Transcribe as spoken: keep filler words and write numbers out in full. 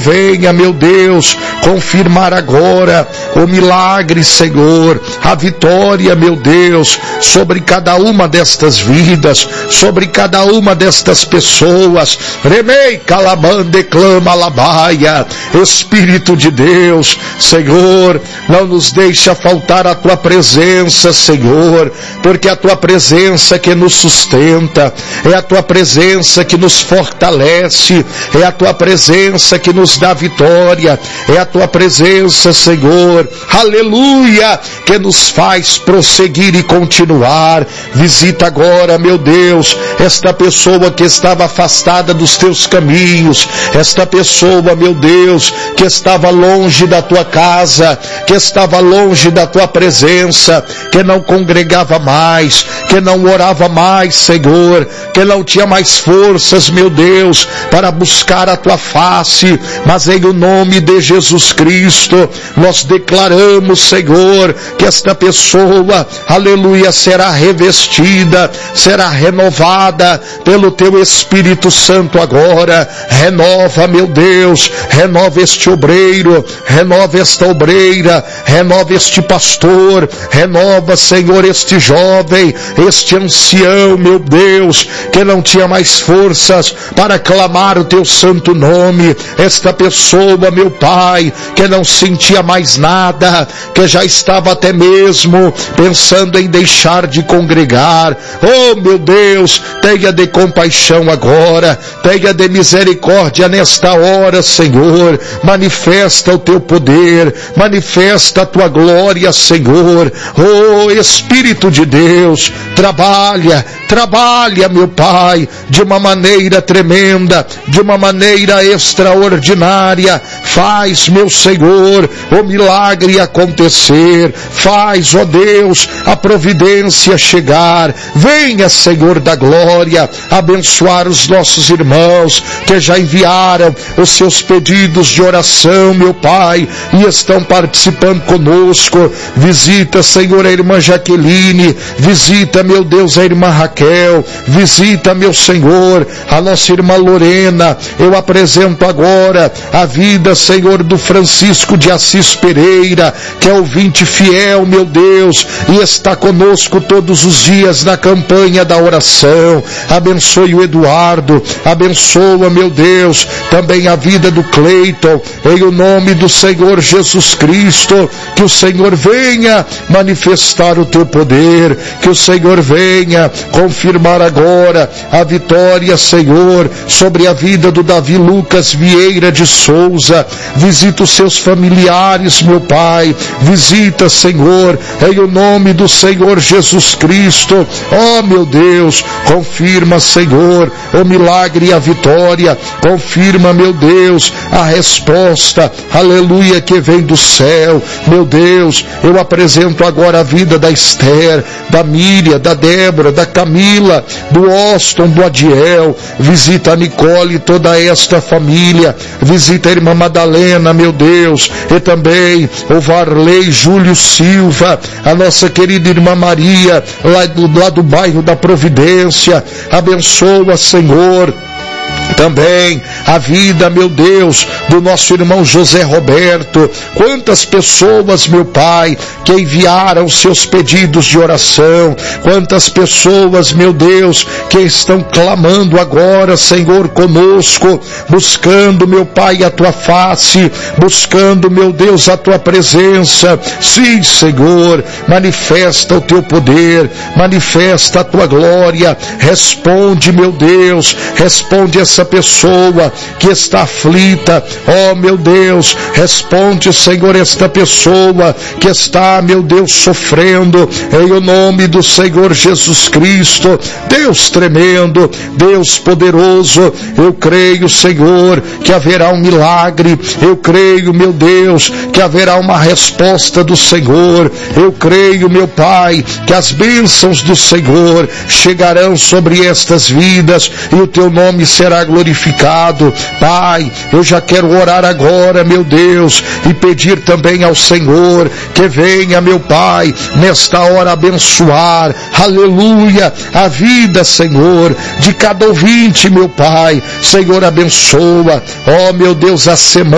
venha, meu Deus, confirmar agora o milagre, Senhor, a vitória, meu Deus, sobre cada uma destas vidas, sobre cada uma destas pessoas. Remei, calabande, clama, labaia. Espírito de Deus, Senhor, não nos deixa faltar a tua presença, Senhor, porque a tua presença que nos sustenta, é a tua presença que nos fortalece, é a tua presença que nos dá vitória, é a tua presença, Senhor, aleluia, que nos faz prosseguir e continuar. Visita agora, meu Deus, esta pessoa que estava afastada dos teus caminhos, esta pessoa, meu Deus, que estava longe da tua casa, que estava longe da tua presença, que não congregava mais, que não orava mais, Senhor, que não tinha mais forças, meu Deus, para buscar a tua face, mas em o nome de Jesus Cristo, nós declaramos, Senhor, que esta pessoa, aleluia, será revestida, será renovada pelo teu Espírito Santo agora. Renova, meu Deus, renova este obreiro, renova esta obreira, renova este pastor, renova, Senhor, este jovem, este ancião, meu Deus, que não tinha mais forças para clamar o teu santo nome, esta pessoa, meu Pai, que não sentia mais nada, que já estava até mesmo pensando em deixar de congregar. Oh, meu Deus, tenha de compaixão agora, tenha de misericórdia nesta hora, Senhor, manifesta o teu poder, manifesta a tua glória, Senhor. Oh, Espírito de Deus, trabalha, trabalha, meu Pai, de uma maneira tremenda, de uma maneira extraordinária. Faz, meu Senhor, o milagre acontecer. Faz, ó Deus, a providência chegar. Venha, Senhor da glória, abençoar os nossos irmãos que já enviaram os seus pedidos de oração, meu Pai, e estão participando conosco. Visita, Senhor, a irmã Jaqueline, visita, meu Deus, a irmã Raquel, visita, meu Senhor, a nossa irmã Lorena. Eu apresento agora a vida, Senhor, do Francisco de Assis Pereira, que é ouvinte fiel, meu Deus, e está conosco todos os dias na campanha da oração. Abençoe o Eduardo, abençoa, meu Deus, também a vida do Cleiton, em o nome do Senhor Jesus Cristo. Que o Senhor venha manifestar o teu poder, que o Senhor venha confirmar agora a vitória, Senhor, sobre a vida do Davi Lucas Vieira de Souza. Visita os seus familiares, meu Pai, visita, Senhor, em o nome do Senhor Jesus Cristo. Oh, meu Deus, confirma, Senhor, o milagre e a vitória, confirma, meu Deus, a resposta, aleluia, que vem do céu. Meu Deus, eu apresento agora a vida da Esther, da Miriam, da Débora, da Camila, do Austin, do Adiel. Visita a Nicole e toda esta família, visita a irmã Madalena, meu Deus, e também o Varley Júlio Silva, a nossa querida irmã Maria, lá do, lá do bairro da Providência. Abençoa, Senhor, também a vida, meu Deus, do nosso irmão José Roberto. Quantas pessoas, meu Pai, que enviaram seus pedidos de oração, quantas pessoas, meu Deus, que estão clamando agora, Senhor, conosco, buscando, meu Pai, a tua face, buscando, meu Deus, a tua presença. Sim, Senhor, manifesta o teu poder, manifesta a tua glória, responde, meu Deus, responde essa pessoa que está aflita. Oh, meu Deus, responde, Senhor, esta pessoa que está, meu Deus, sofrendo, em o nome do Senhor Jesus Cristo. Deus tremendo, Deus poderoso, eu creio, Senhor, que haverá um milagre. Eu creio, meu Deus, que haverá uma resposta do Senhor. Eu creio, meu Pai, que as bênçãos do Senhor chegarão sobre estas vidas e o teu nome será glorificado. Pai, eu já quero orar agora, meu Deus, e pedir também ao Senhor que venha, meu Pai, nesta hora abençoar, aleluia, a vida, Senhor, de cada ouvinte, meu Pai. Senhor, abençoa, ó, meu Deus, a semana